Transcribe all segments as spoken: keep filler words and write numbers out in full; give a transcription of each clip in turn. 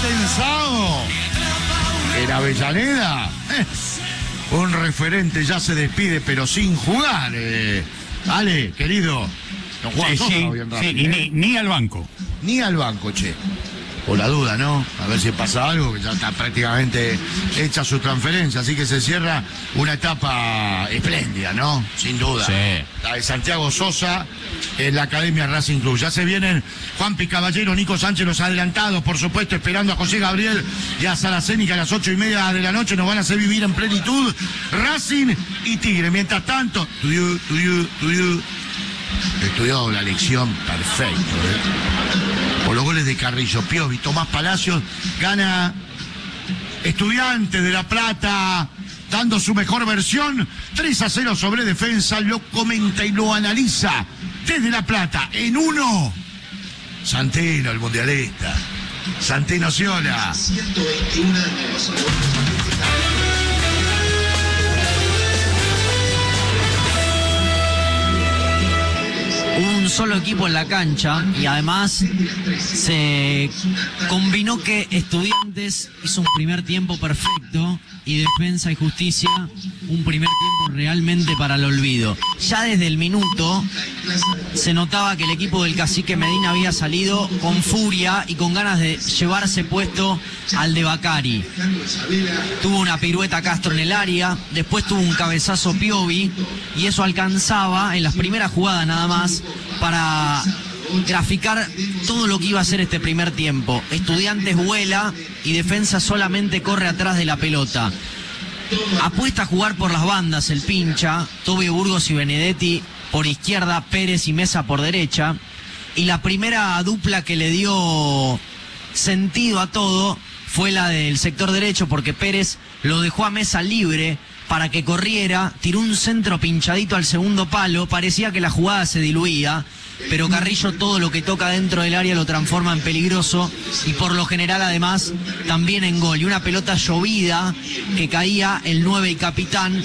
pensado en Avellaneda? Eh, un referente ya se despide, pero sin jugar. Eh. Ale, querido. No sí, sí, sí, y ¿eh? ni, ni al banco. Ni al banco, che. Por la duda, ¿no? A ver si pasa algo, que ya está prácticamente hecha su transferencia, así que se cierra una etapa espléndida, ¿no? Sin duda. Sí. La de Santiago Sosa en la Academia Racing Club. Ya se vienen Juanpi Caballero, Nico Sánchez, los adelantados, por supuesto, esperando a José Gabriel y a Saraceni, que a las ocho y media de la noche nos van a hacer vivir en plenitud Racing y Tigre. Mientras tanto, tuyú, tuyú, tuyú. Estudió la lección perfecto, ¿eh? Por los goles de Carrillo, Piovi, Tomás Palacios, gana Estudiantes de La Plata, dando su mejor versión, tres a cero sobre Defensa, lo comenta y lo analiza desde La Plata, en uno, Santeno, el mundialista, Santeno Ciola. ciento veintiún años. Un solo equipo en la cancha y además se combinó que Estudiantes hizo un primer tiempo perfecto y Defensa y Justicia un primer tiempo realmente para el olvido. Ya desde el minuto se notaba que el equipo del Cacique Medina había salido con furia y con ganas de llevarse puesto al de Bacari. Tuvo una pirueta Castro en el área, después tuvo un cabezazo Piovi y eso alcanzaba en las primeras jugadas nada más para graficar todo lo que iba a ser este primer tiempo. Estudiantes vuela y Defensa solamente corre atrás de la pelota. Apuesta a jugar por las bandas el pincha, Tobio Burgos y Benedetti por izquierda, Pérez y Mesa por derecha. Y la primera dupla que le dio sentido a todo fue la del sector derecho, porque Pérez lo dejó a Mesa libre para que corriera, tiró un centro pinchadito al segundo palo, parecía que la jugada se diluía, pero Carrillo todo lo que toca dentro del área lo transforma en peligroso y por lo general además también en gol. Y una pelota llovida que caía el nueve y capitán,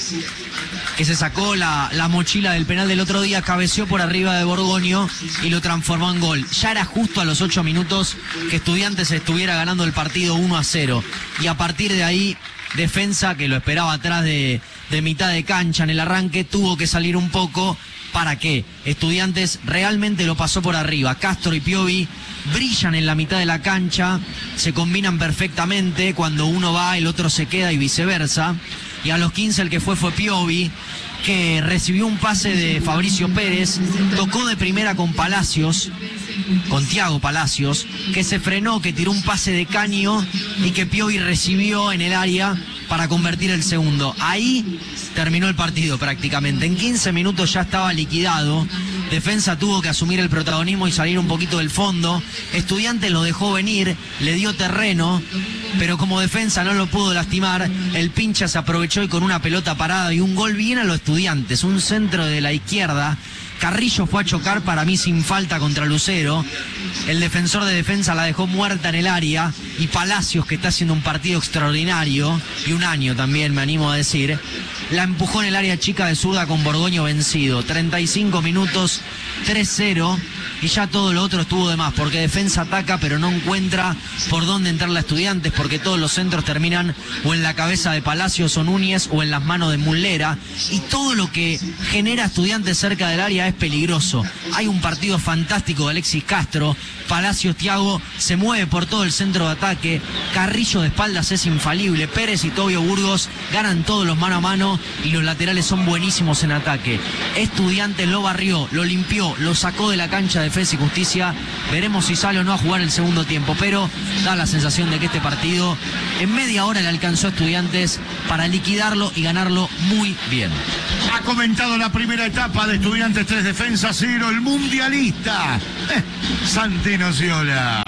que se sacó la, la mochila del penal del otro día, cabeció por arriba de Borgoño y lo transformó en gol. Ya era justo a los ocho minutos que Estudiantes estuviera ganando el partido uno a cero. Y a partir de ahí, Defensa, que lo esperaba atrás de, de mitad de cancha en el arranque, tuvo que salir un poco. ¿Para qué? Estudiantes realmente lo pasó por arriba. Castro y Piovi brillan en la mitad de la cancha, se combinan perfectamente. Cuando uno va, el otro se queda y viceversa. Y a los quince el que fue fue Piovi, que recibió un pase de Fabricio Pérez, tocó de primera con Palacios, con Thiago Palacios, que se frenó, que tiró un pase de caño y que Piovi recibió en el área para convertir el segundo. Ahí terminó el partido prácticamente. En quince minutos ya estaba liquidado. Defensa tuvo que asumir el protagonismo y salir un poquito del fondo. Estudiantes lo dejó venir, le dio terreno, pero como Defensa no lo pudo lastimar, el pincha se aprovechó y con una pelota parada y un gol bien a los Estudiantes, un centro de la izquierda. Carrillo fue a chocar para mí sin falta contra Lucero. El defensor de Defensa la dejó muerta en el área. Y Palacios, que está haciendo un partido extraordinario, y un año también me animo a decir, la empujó en el área chica de zurda con Borgoño vencido. treinta y cinco minutos, tres cero. Y ya todo lo otro estuvo de más, porque Defensa ataca pero no encuentra por dónde entrar a Estudiantes, porque todos los centros terminan o en la cabeza de Palacios o Núñez o en las manos de Muslera, y todo lo que genera Estudiantes cerca del área es peligroso. Hay un partido fantástico de Alexis Castro, Palacios, Thiago se mueve por todo el centro de ataque, Carrillo de espaldas es infalible, Pérez y Tobio Burgos ganan todos los mano a mano y los laterales son buenísimos en ataque. Estudiantes lo barrió, lo limpió, lo sacó de la cancha de Defensa y Justicia. Veremos si sale o no a jugar el segundo tiempo, pero da la sensación de que este partido en media hora le alcanzó a Estudiantes para liquidarlo y ganarlo muy bien. Ha comentado la primera etapa de Estudiantes, tres Defensa cero, el mundialista eh, Santeno Ciola.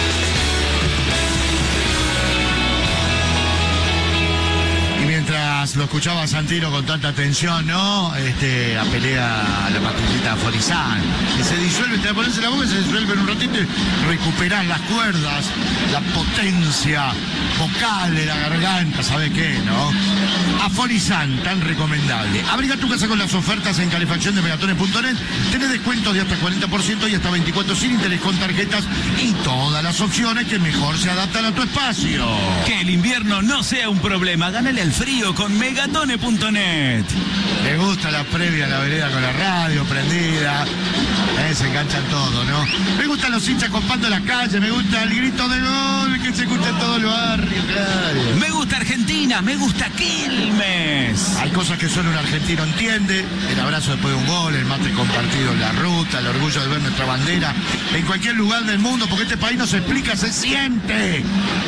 Y mientras lo escuchaba a Santino con tanta atención, ¿no? Este, la pelea, la pastillita Folizán, que se disuelve, te la pones en la boca y se disuelve en un ratito y recuperás las cuerdas, la potencia vocal de la garganta, ¿sabe qué, no? Afolizán, tan recomendable. Abriga tu casa con las ofertas en calefacción de megatones punto net. Tenés descuentos de hasta cuarenta por ciento y hasta veinticuatro sin interés con tarjetas y todas las opciones que mejor se adaptan a tu espacio. Que el invierno no sea un problema. Gánale al frío con megatone punto net. Me gusta la previa a la vereda con la radio prendida. Eh, se enganchan todo, ¿no? Me gustan los hinchas copando la calle, me gusta el grito de gol que se escucha en todo el barrio, claro. Me gusta Argentina, me gusta Quilmes. Hay cosas que solo un argentino entiende. El abrazo después de un gol, el mate compartido en la ruta, el orgullo de ver nuestra bandera en cualquier lugar del mundo, porque este país no se explica, se siente.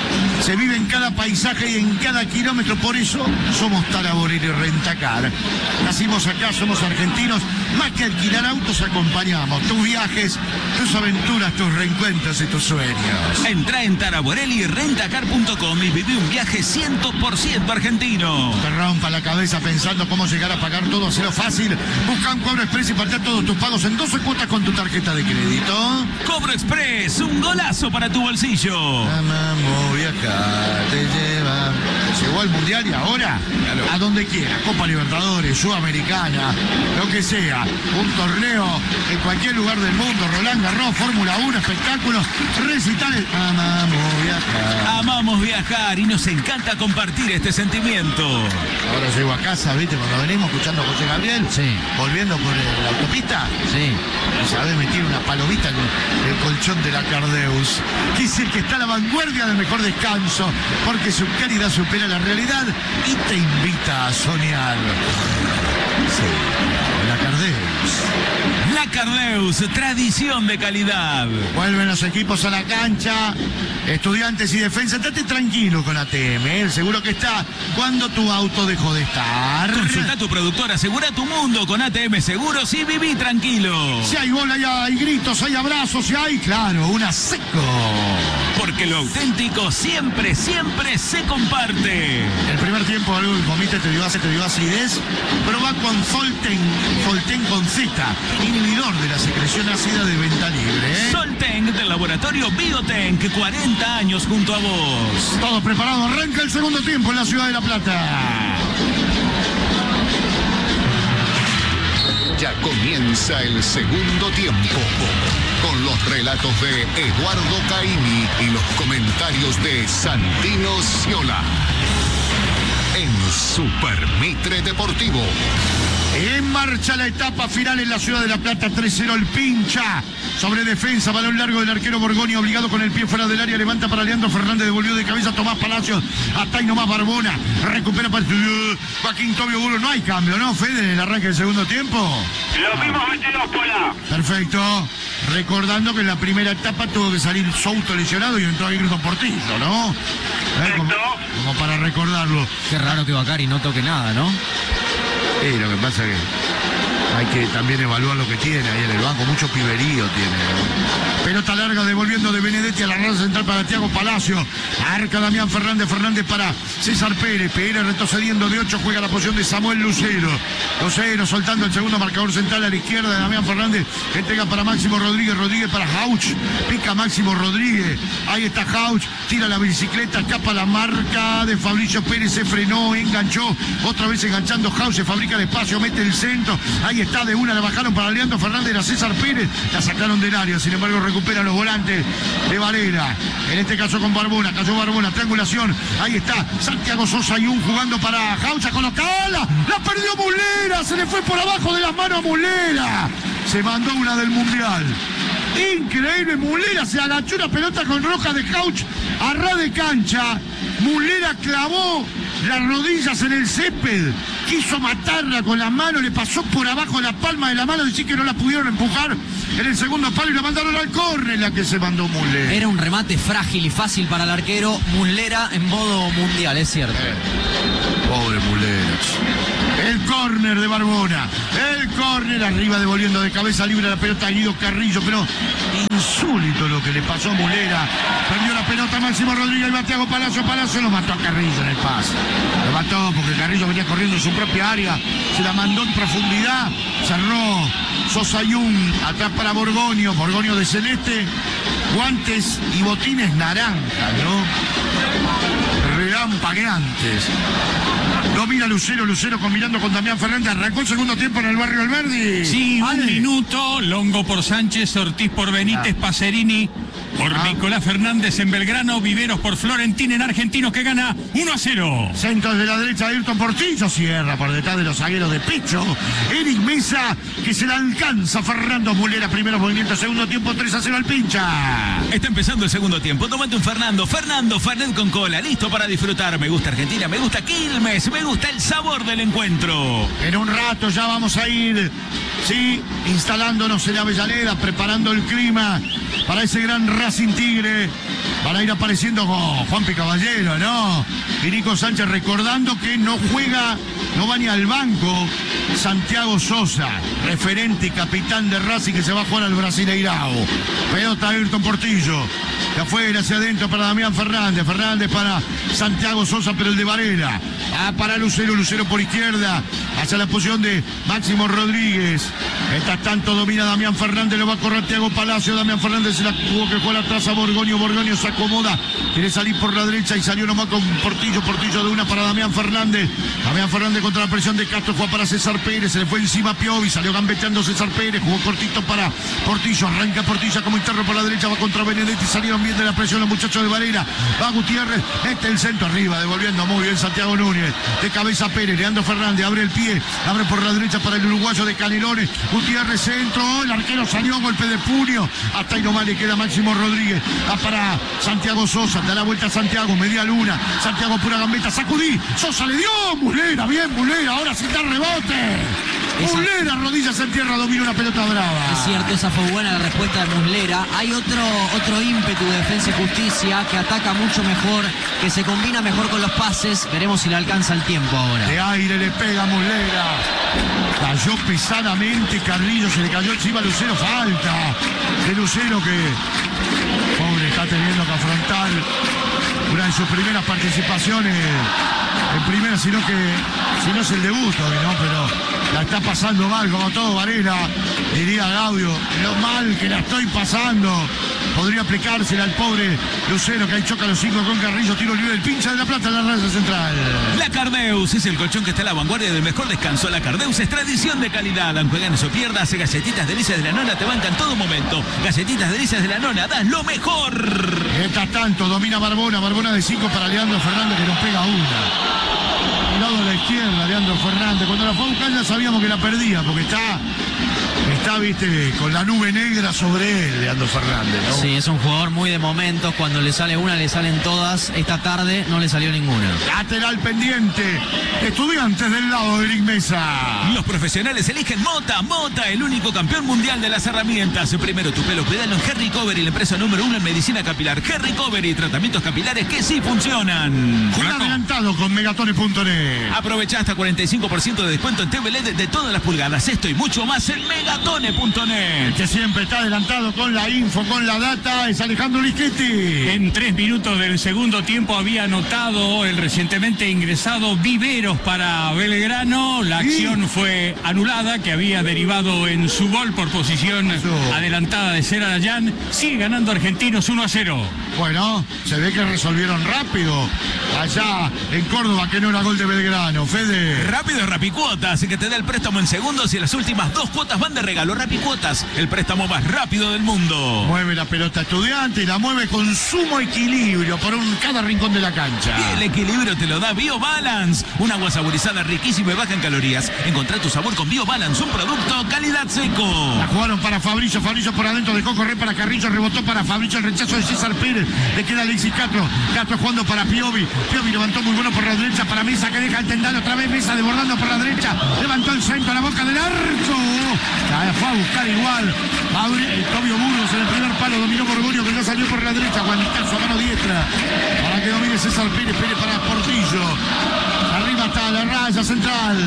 Se vive en cada paisaje y en cada kilómetro, por eso somos Talaborero y Rentacar. Nacimos acá, somos argentinos, más que alquilar autos acompañamos tus viajes, tus aventuras, tus reencuentros y tus sueños. Entra en taraborelli rentacar punto com y viví un viaje cien por ciento argentino. Te rompa la cabeza pensando cómo llegar a pagar todo, hacerlo fácil. Busca un Cobro Express y partí todos tus pagos en doce cuotas con tu tarjeta de crédito. Cobro Express, un golazo para tu bolsillo. Amamos viajar, te lleva. Llegó al Mundial y ahora, claro, a donde quiera, Copa Libertadores, Sudamericana, lo que sea, un torneo en cualquier lugar del mundo, Roland Garros, Fórmula uno, espectáculos, recitales. Amamos viajar. Amamos viajar y nos encanta compartir este sentimiento. Ahora llego a casa, ¿viste? Cuando venimos escuchando a José Gabriel, Sí. volviendo por el- la autopista, Sí. y sabés meter una palomita en el colchón de la Cardeus. Que es el que está a la vanguardia del mejor descanso, porque su calidad supera la realidad y te invita a soñar. Sí, la Cardeus. La Cardeus, tradición de calidad. Vuelven los equipos a la cancha, Estudiantes y Defensa. Estate tranquilo con A T M, ¿eh? El seguro que está cuando tu auto dejó de estar. Consulta a tu productor, asegura tu mundo con A T M Seguros y viví tranquilo. Si hay gol, hay, hay gritos, hay abrazos, si hay, claro, una seco. Porque lo auténtico siempre, siempre se comparte. El primer tiempo algo que comiste te dio hace, te dio acidez. Probá con Folten, Folten con Z, inhibidor de la secreción ácida de venta libre, ¿eh? Soltenc del laboratorio Biotenc, cuarenta años junto a vos. Todo preparado, arranca el segundo tiempo en la ciudad de La Plata. Ya comienza el segundo tiempo con los relatos de Eduardo Caimi y los comentarios de Santino Sciola en Super Mitre Deportivo. En marcha la etapa final en la ciudad de La Plata, tres cero el pincha. Sobre defensa, balón largo del arquero Borgoni, obligado con el pie fuera del área, levanta para Leandro Fernández, devolvió de cabeza Tomás Palacios, hasta ahí nomás Barbona, recupera para Joaquín Tobio Bulo. No hay cambio, ¿no, Fede, en el arranque del segundo tiempo? Los mismos veintidós, Pola. Perfecto. Recordando que en la primera etapa tuvo que salir Souto lesionado y entró Aguirre Portillo, ¿no? ¿Eh? Como, como para recordarlo. Qué raro que Bacari no toque nada, ¿no? Sí, lo que pasa es que hay que también evaluar lo que tiene ahí en el banco. Mucho piberío tiene, ¿no? Pelota larga devolviendo de Benedetti a la red central para Thiago Palacio. Arca Damián Fernández, Fernández para César Pérez. Pérez retrocediendo de ocho, juega la posición de Samuel Lucero. Lucero soltando el segundo marcador central a la izquierda de Damián Fernández. Entrega para Máximo Rodríguez, Rodríguez para Jauch. Pica Máximo Rodríguez. Ahí está Jauch. Tira la bicicleta, escapa la marca de Fabricio Pérez. Se frenó, enganchó. Otra vez enganchando Jauch. Se fabrica el espacio, mete el centro. Ahí está, de una la bajaron para Leandro Fernández, a César Pérez. La sacaron del área. Sin embargo, recuperan los volantes de Varela. En este caso con Barbona. Cayó Barbona. Triangulación. Ahí está Santiago Sosa y un jugando para Jaucha. Colocala. La perdió Mulera. Se le fue por abajo de las manos a Mulera. Se mandó una del Mundial. Increíble. Mulera se agachó una pelota con roja de Jauch a ras de cancha. Mulera clavó las rodillas en el césped. Quiso matarla con la mano. Le pasó por abajo la palma de la mano. Decir que no la pudieron empujar en el segundo palo y la mandaron al córner, la que se mandó Mulera. Era un remate frágil y fácil para el arquero. Muslera en modo mundial, es cierto. Eh, pobre Mulera. El córner de Barbona. El córner arriba devolviendo de cabeza libre la pelota a Guido Carrillo, pero insólito lo que le pasó a Mulera. Perdió la pelota Máximo Rodríguez, el Thiago Palacio, Palacio lo mató a Carrillo en el pase. Lo mató porque Carrillo venía corriendo en su propia área, se la mandó en profundidad, cerró Sosayún, atrás para Borgoño, Borgoño de celeste, guantes y botines naranja, ¿no? Relampagueantes. Domina Lucero, Lucero combinando con Damián Fernández. Arrancó el segundo tiempo en el barrio Alberdi. Sí, Ale. un minuto. Longo por Sánchez, Ortiz por Benítez, Ah. Pacerini por Ah. Nicolás Fernández en Belgrano, Viveros por Florentín en Argentinos, que gana uno a cero. Centro de la derecha de Ayrton Portillo, cierra por detrás de los zagueros de Picho. Eric Mesa, que se la alcanza Fernando Mulera, primero movimiento, segundo tiempo, tres a cero al pincha. Está empezando el segundo tiempo. Tómate un Fernando. Fernando, Fernet con cola. Listo para disfrutar. Me gusta Argentina, me gusta Quilmes, me gusta el sabor del encuentro. En un rato ya vamos a ir, sí, instalándonos en Avellaneda, preparando el clima para ese gran Racing Tigre. Van a ir apareciendo con Juanpi Caballero, ¿no? Y Nico Sánchez recordando que no juega, no va ni al banco Santiago Sosa, referente y capitán de Racing, que se va a jugar al Brasileirao. Pelota Ayrton Portillo. De afuera hacia adentro para Damián Fernández. Fernández para Santiago Sosa, pero el de Varela. Ah, para Lucero, Lucero por izquierda. Hacia la posición de Máximo Rodríguez. Mientras tanto domina Damián Fernández, lo va a correr Thiago Palacio. Damián Fernández se la tuvo que jugar atrás a Borgoño. Borgoño se acomoda. Quiere salir por la derecha y salió nomás con Portillo. Portillo de una para Damián Fernández. Damián Fernández contra la presión de Castro. Jugó para César Pérez. Se le fue encima a Piovi. Salió gambeteando César Pérez. Jugó cortito para Portillo. Arranca Portillo como interno por la derecha. Va contra Benedetti. Salieron bien de la presión los muchachos de Varela. Va Gutiérrez. Este el centro arriba. Devolviendo muy bien Santiago Núñez. De cabeza Pérez. Leandro Fernández. Abre el pie. Abre por la derecha para el uruguayo de Canelones. Gutiérrez centro. El arquero salió. Golpe de puño. Hasta ahí nomás le queda Máximo Rodríguez. Va para Santiago Sosa. Da la vuelta a Santiago. Media luna. Santiago pura gambeta. Sacudí. Sosa le dio. Mulera. Bien Mulera. Ahora sí da rebote. Esa... Mulera. Rodillas en tierra. Domina una pelota brava. Es cierto, esa fue buena la respuesta de Muslera. Hay otro, otro ímpetu de Defensa y Justicia que ataca mucho mejor, que se combina mejor con los pases. Veremos si le alcanza el tiempo ahora. De aire le pega Muslera. Cayó pesadamente Carrillo, se le cayó encima a Lucero. Falta de Lucero, que pobre está teniendo que afrontar una de sus primeras participaciones en primera, sino que si no es el debut hoy, ¿no? Pero la está pasando mal, como todo Varela, diría Gaudio, lo mal que la estoy pasando. Podría aplicársela al pobre Lucero, que ahí choca los cinco con Carrillo, tiro libre del pincha de la Plata en la raya central. La Cardeus es el colchón que está a la vanguardia del mejor descanso. La Cardeus es tradición de calidad. Aunque ganes o pierdas, galletitas delicias de la nona te bancan todo momento. Galletitas delicias de la nona, das lo mejor. Mientras tanto, domina Barbona, Barbona de cinco para Leandro Fernández, que nos pega una. Al lado de la izquierda, Leandro Fernández. Cuando la fue a buscar ya sabíamos que la perdía, porque está, está, viste, con la nube negra sobre él, Leandro Fernández, ¿no? Sí, es un jugador muy de momentos. Cuando le sale una, le salen todas. Esta tarde no le salió ninguna. Lateral pendiente. Estudiantes del lado de Eric Mesa. Los profesionales eligen Mota. Mota, el único campeón mundial de las herramientas. Primero tu pelo, cuidalo en Hair Recovery, la empresa número uno en medicina capilar. Hair Recovery, tratamientos capilares que sí funcionan. Juega adelantado con megatone punto net. Aprovecha hasta cuarenta y cinco por ciento de descuento en T V L E D de todas las pulgadas. Esto y mucho más en megatone punto net. Que siempre está adelantado con la info, con la data, es Alejandro Lischetti. En tres minutos del segundo tiempo había anotado el recientemente ingresado Viveros para Belgrano. La acción fue anulada, que había derivado en su gol por posición adelantada de Cera Dayan. Sigue ganando Argentinos uno a cero. Bueno, se ve que resolvieron rápido allá en Córdoba, que no era gol de Belgrano. Fede. Rápido es Rapicuotas, así que te da el préstamo en segundos y las últimas dos cuotas van de regalo. Rapicuotas, el préstamo más rápido del mundo. Mueve la pelota Estudiante y la mueve con sumo equilibrio por un, cada rincón de la cancha. Y el equilibrio te lo da BioBalance, un agua saborizada riquísima y baja en calorías. Encontrá tu sabor con BioBalance, un producto calidad seco. La jugaron para Fabricio, Fabricio por adentro, dejó correr para Carrillo, rebotó para Fabricio, el rechazo de César Pérez, le queda Alexis Castro, Castro jugando para Piovi, Piovi levantó muy bueno por la derecha para Mesa, que deja el tendal otra vez, Mesa desbordando por la derecha, levantó el centro a la boca del arco, la fue a buscar igual, Fabri, Tobio Burgos en el primer palo, dominó Borgoño, que no salió por la derecha, Juanitazo a mano diestra, para que que domine César Pérez, Pérez para Portillo. Arriba está la raya central.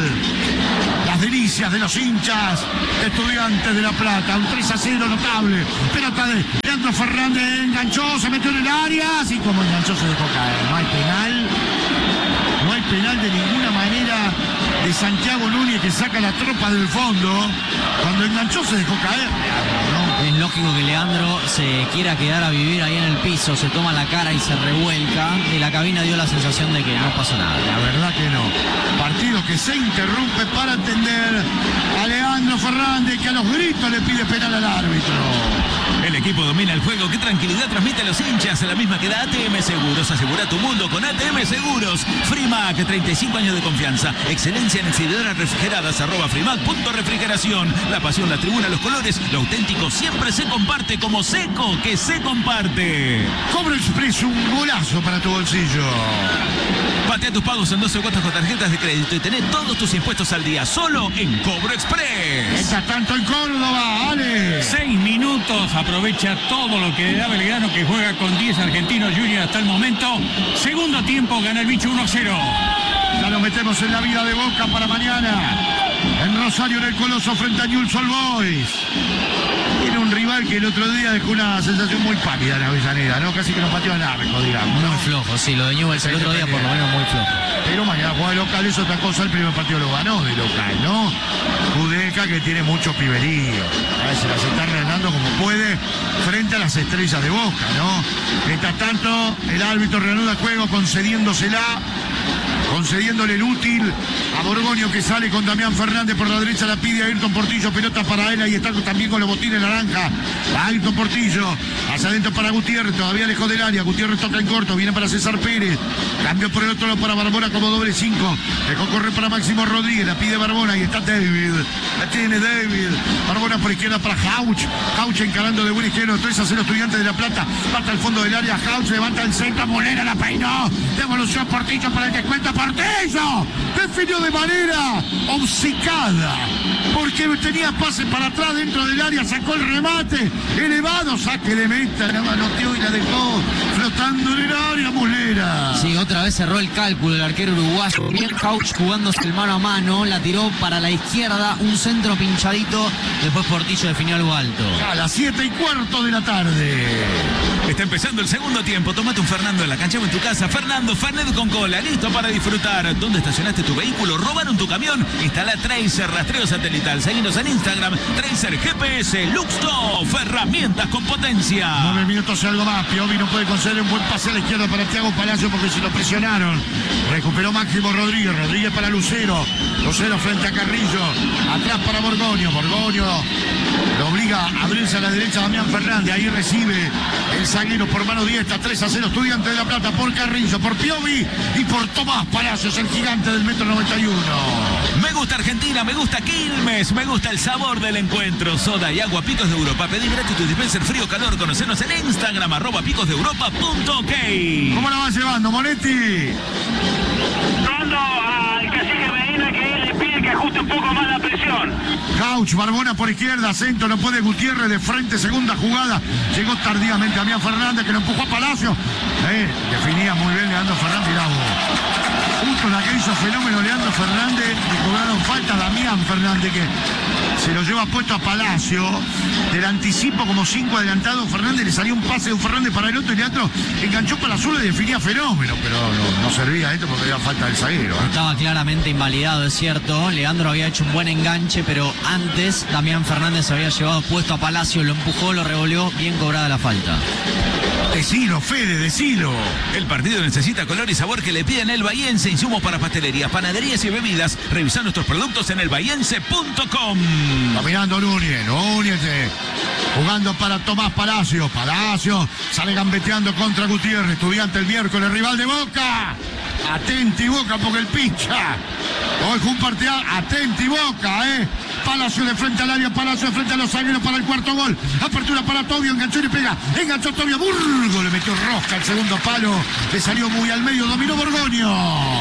Las delicias de los hinchas de Estudiantes de La Plata. Un tres a cero notable. Pelota de Leandro Fernández, enganchó, se metió en el área. Así como enganchó se dejó caer. No hay penal. No hay penal de ninguna manera de Santiago Núñez, que saca la tropa del fondo. Cuando enganchó se dejó caer. ¿No? Es lógico que Leandro se quiera quedar a vivir ahí en el piso, se toma la cara y se revuelca. Y la cabina dio la sensación de que no pasó nada. La verdad que no. Partido que se interrumpe para atender a Leandro Fernández, que a los gritos le pide penal al árbitro. El equipo domina el juego. Qué tranquilidad transmite a los hinchas. La misma que da A T M Seguros. Asegura tu mundo con A T M Seguros. Frimac, treinta y cinco años de confianza. Excelencia en exhibidoras refrigeradas. Arroba Frimac punto refrigeración. La pasión, la tribuna, los colores. Lo auténtico siempre se comparte como Seco, que se comparte. Cobro Express, un golazo para tu bolsillo. Patea tus pagos en doce cuotas con tarjetas de crédito y tené todos tus impuestos al día. Solo en Cobro Express. Está tanto en Córdoba, Ale. Seis minutos, aprovecha todo lo que le da Belgrano, que juega con diez argentinos juniors hasta el momento. Segundo tiempo, gana el bicho uno a cero. Ya nos metemos en la vida de Boca para mañana. En Rosario, en el Coloso, frente a Newell's Old Boys. Tiene un rival que el otro día dejó una sensación muy pálida en Avellaneda, ¿no? Casi que nos pateó al arco, digamos, ¿no? Muy flojo, sí, lo de Newell's el otro día por lo menos muy flojo. Pero mañana juega de local, es otra cosa. El primer partido lo ganó de local, ¿no? Judeca, que tiene mucho piberío. A ver, se las está reanudando como puede frente a las estrellas de Boca, ¿no? Mientras tanto, el árbitro reanuda el juego concediéndosela, concediéndole el útil a Borgoño, que sale con Damián Fernández por la derecha, la pide a Ayrton Portillo, pelota para él, ahí está también con los botines naranja, a Ayrton Portillo, hacia adentro para Gutiérrez, todavía lejos del área, Gutiérrez toca en corto, viene para César Pérez, cambio por el otro lado para Barbona como doble cinco, dejó correr para Máximo Rodríguez, la pide Barbona, ahí está David, la tiene David, Barbona por izquierda para Jauch, Jauch encarando de buen izquierdo, tres a cero Estudiantes de La Plata, bata al fondo del área, Jauch levanta el centro, Molera la peinó, devolución Portillo para el descuento, Portillo, definió de manera obcecada, porque tenía pase para atrás dentro del área, sacó el remate, elevado, saque de meta, la manoteó y la dejó flotando en el área, Molera. Sí, otra vez cerró el cálculo el arquero uruguayo. Bien Couch jugándose el mano a mano, la tiró para la izquierda, un centro pinchadito, después Portillo definió algo alto. A las siete y cuarto de la tarde. Está empezando el segundo tiempo. Tómate un Fernando en la cancha o en tu casa. Fernando, Fernet con cola, listo para disfrutar. ¿Dónde estacionaste tu vehículo? ¿Robaron tu camión? Instala Tracer, rastreo satelital. Seguinos en Instagram, Tracer G P S, Luxtop, herramientas con potencia. Nueve minutos y algo más. Piovi no puede conceder un buen pase a la izquierda para Thiago Palacio porque se lo presionaron. Recuperó Máximo Rodríguez. Rodríguez para Lucero. Lucero frente a Carrillo. Atrás para Borgoño. Borgoño lo obliga a abrirse a la derecha Damián Fernández. Ahí recibe el zaguero por mano diestra. tres a cero Estudiantes de La Plata por Carrillo, por Piovi y por Tomás Palacios, el gigante del metro noventa y uno. Me gusta Argentina, me gusta Quilmes, me gusta el sabor del encuentro. Soda y agua Picos de Europa. Pedí gratis tu dispenser frío calor. Conocenos en Instagram, arroba picos de europa punto ok. ¿Cómo la va llevando, Monetti? Mando al cacique Medina que él le pide que ajuste un poco más la presión. Couch, Barbona por izquierda, centro, no puede Gutiérrez de frente, segunda jugada. Llegó tardíamente Damián Fernández, que lo empujó a Palacio. Eh, definía muy bien Leandro Fernández y Lago. Justo la que hizo fenómeno Leandro Fernández, le cobraron falta a Damián Fernández, que se lo lleva puesto a Palacio. Del anticipo como cinco adelantado Fernández, le salió un pase de un Fernández para el otro y Leandro enganchó para la zurda y definía fenómeno, pero no, no servía esto porque había falta del zaguero. ¿eh? Estaba claramente invalidado, es cierto. Leandro había hecho un buen enganche, pero antes Damián Fernández había llevado puesto a Palacio, lo empujó, lo revolvió, bien cobrada la falta. Decilo, Fede, decilo. El partido necesita color y sabor que le piden el Bahiense. Insumos para pastelerías, panaderías y bebidas. Revisa nuestros productos en el bahiense punto com. Caminando Núñez, Núñez eh, jugando para Tomás Palacio. Palacio sale gambeteando contra Gutiérrez. Estudiante el miércoles, rival de Boca. Atenti Boca porque el pincha. Hoy fue un partido. Atenti Boca, eh. Palacio de frente al área, Palacio de frente a los zagueros para el cuarto gol. Apertura para Tobio, enganchó y pega. Enganchó Tobio, Burgo le metió rosca al segundo palo. Le salió muy al medio, dominó Borgoño.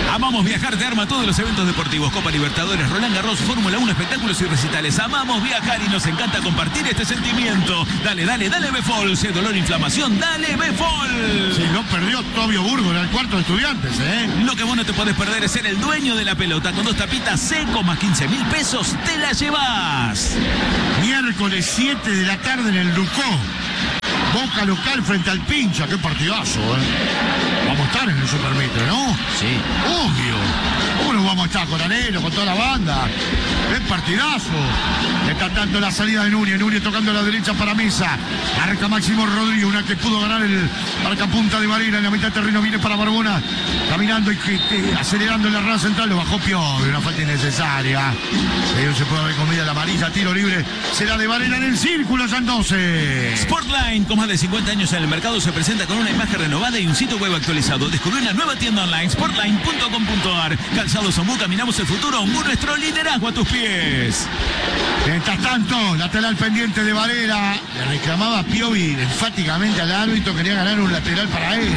Amamos Viajar te arma todos los eventos deportivos, Copa Libertadores, Roland Garros, Fórmula uno, espectáculos y recitales. Amamos viajar y nos encanta compartir este sentimiento. Dale, dale, dale Befol. Si hay dolor, inflamación, dale Befol. Si no perdió Tobio Burgo en el cuarto de Estudiantes, ¿eh? Lo que vos no te podés perder es ser el dueño de la pelota. Con dos tapitas seco más quince mil pesos, te la llevas. Miércoles siete de la tarde en el Ducó. Boca local frente al Pincha. Qué partidazo, ¿eh? Vamos a estar en el Supermitre, ¿no? Sí. Obvio. ¿Cómo no vamos a estar con Anelo, con toda la banda? ¡Qué partidazo! Está tanto la salida de Núñez. Núñez tocando a la derecha para Mesa. Marca Máximo Rodríguez, una que pudo ganar el marcapunta de Varela. En la mitad del terreno viene para Barbona. Caminando y que, que, acelerando en la rama central. Lo bajó Piovi, una falta innecesaria. Ellos se puede haber comido la amarilla. Tiro libre. Será de Varela en el círculo, San doce. Sportline, con más de cincuenta años en el mercado, se presenta con una imagen renovada y un sitio web actualizado. Descubrí una nueva tienda online, sportline punto com punto ar. Calzados Ombú, caminamos el futuro. Ombú, nuestro liderazgo a tus pies. Mientras tanto, lateral pendiente de Varela. Le reclamaba Piovi enfáticamente al árbitro. Quería ganar un lateral para él.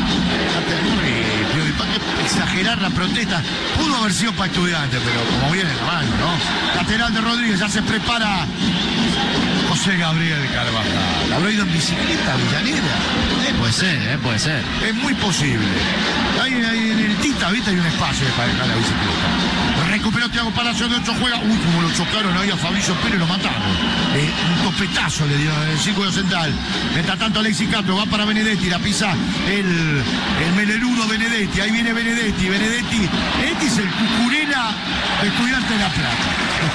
Piovi, para qué exagerar la protesta. Pudo haber sido para Estudiantes, pero como viene la mano, ¿no? Lateral de Rodríguez, ya se prepara José Gabriel Carvajal. ¿Habrá ido en bicicleta Villanera? Eh, puede ser, eh, puede ser. Es muy posible. Ahí, ahí en el Tita, ¿viste? Hay un espacio para dejar la bicicleta. Recuperó Thiago Palacio de ocho, juega. Uy, como lo chocaron ahí a Fabricio Pérez, lo mataron. Eh, un topetazo le dio en el círculo central. Mientras tanto, Alexis Castro va para Benedetti, la pisa el, el melenudo Benedetti. Ahí viene Benedetti. Benedetti, Benedetti es el Cucurella de Estudiante de La Plata.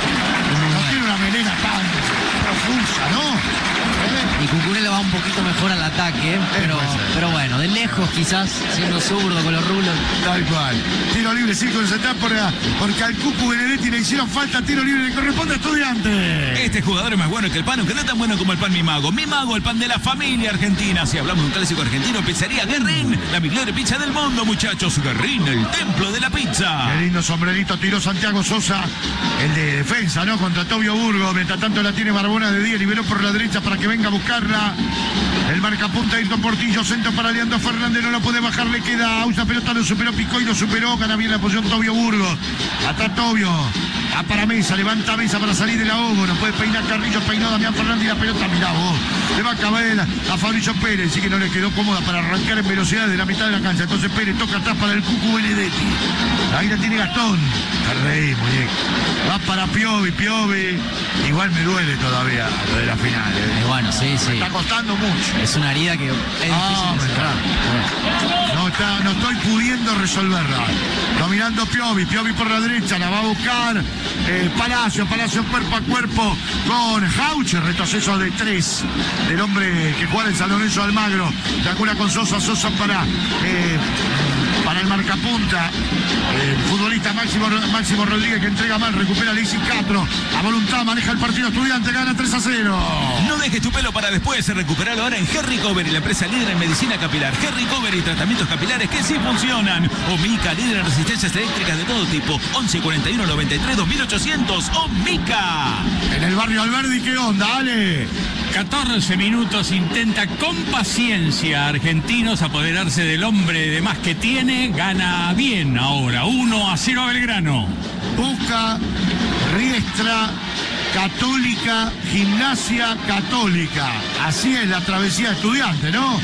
No tiene una melena tan profusa, ¿no? Y Cucurella va un poquito mejor al ataque, pero, pero bueno, de lejos quizás, siendo zurdo con los rulos. Tal cual. Tiro libre, círculo central por, porque al Cucu Benedetti le hicieron falta. Tiro libre, le corresponde a Estudiante. Este jugador es más bueno que el pan, aunque no tan bueno como el pan Mi Mago. Mi Mago, el pan de la familia argentina. Si hablamos de un clásico argentino, pizzería Guerrín, la mejor pizza del mundo, muchachos. Guerrín, el templo de la pizza. Qué lindo sombrerito tiró Santiago Sosa, el de defensa, ¿no? Contra Tobio Burgo. Mientras tanto la tiene Barbona de día, liberó por la derecha para que venga a buscarla. El marcapunta Ayrton Portillo, centro para Leandro Fernández, no lo puede bajar, le queda a una pelota, lo superó Picó y lo superó, gana bien la posición Tobio Burgo. Atrás Tobio, va para Mesa, levanta Mesa para salir de la Ogo, no puede peinar Carrillo, peinó Damián Fernández y la pelota, mirá vos, le va a acabar a Fabricio Pérez, así que no le quedó cómoda para arrancar en velocidad de la mitad de la cancha. Entonces Pérez toca atrás para el Cucu Benedetti, ahí la tiene Gastón, te reí, muñeco, va para Piovi, Piovi, igual me duele todavía lo de la final. ¿eh? Y bueno, sí, sí. Me está costando mucho. Es una herida que es Ah, difícil de cerrar. No, está, no estoy pudiendo resolverla. Dominando Piovi, Piovi por la derecha, la va a buscar eh, Palacio, Palacio cuerpo a cuerpo con Jauche, retroceso de tres del hombre que juega en San Lorenzo Almagro, calcula con Sosa, Sosa para eh, para el marcapunta, el futbolista Máximo, Máximo Rodríguez que entrega mal, recupera Alexis Castro, a voluntad maneja el partido Estudiante, gana tres a cero. No dejes tu pelo para después, recuperarlo ahora en Herry Cover, la empresa líder en medicina capilar. Herry Cover y tratamientos capilares que sí funcionan. Omica, líder en resistencias eléctricas de todo tipo. once cuarenta y uno noventa y tres dos mil ochocientos. Omica. En el barrio Alberdi, ¿qué onda, Ale? catorce minutos, intenta con paciencia Argentinos apoderarse del hombre de más que tiene, gana bien ahora, uno a cero Belgrano. Boca, Riestra, Católica, Gimnasia Católica. Así es la travesía de Estudiante, ¿no?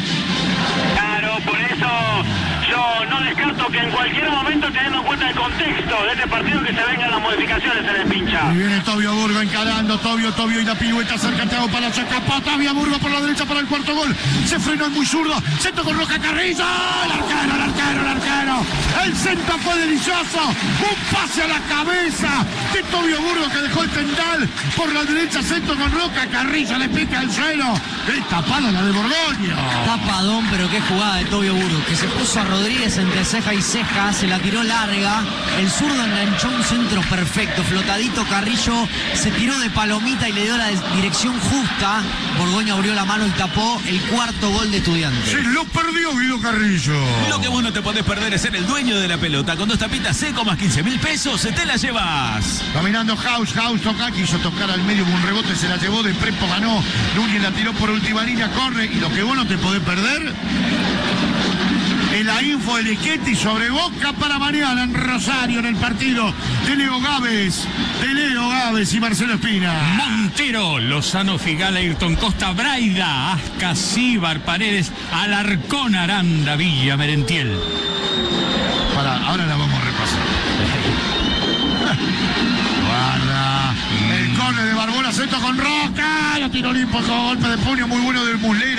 Claro, por eso yo no descarto que en cualquier momento, teniendo en cuenta el contexto de este partido, que se vengan las modificaciones en el pincha. Y viene Tobio Burgo encarando, Tobio, Tobio y la pirueta cerca a Thiago Palacio, escapó Tobio Burgo por la derecha para el cuarto gol. Se frenó, es muy zurdo, centro con Roca Carrillo, el arquero, el arquero, el arquero. El centro fue delicioso, un pase a la cabeza de Tobio Burgo que dejó el tendal por la derecha, centro con Roca Carrillo, le pica el suelo. ¡Qué tapada la de Borgoño! Tapadón, pero qué jugada de Tobio Burgo, que se puso a Rodríguez entre ceja y ceja, se la tiró larga, el zurdo enganchó un centro perfecto, flotadito, Carrillo se tiró de palomita y le dio la dirección justa. Borgoño abrió la mano y tapó el cuarto gol de Estudiantes. Se lo perdió Guido Carrillo. Lo que vos no te podés perder es ser el dueño de la pelota. Con dos tapitas seco más quince mil pesos, te la llevas. Caminando House, House toca, quiso tocar al medio, un rebote, se la llevó, de Prepo ganó, Núñez la tiró por última línea, corre, y lo que vos no te podés perder, el ahí info de Lichetti sobre Boca para mañana en Rosario, en el partido de Leo Gávez, de Leo Gávez y Marcelo Espina. Montero, Lozano, Figal, Ayrton Costa, Braida, Asca, Cíbar, Paredes, Alarcón, Aranda, Villa, Merentiel. Para, ahora la vamos a repasar. Guarda. El córner de Barbola, centro con Roca. Lo tiró limpio con golpe de puño muy bueno del Muslera.